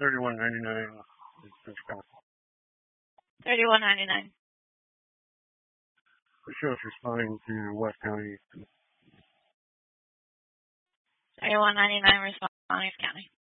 $31.99. 31.99. The show's responding to West County. 31.99 responding to County.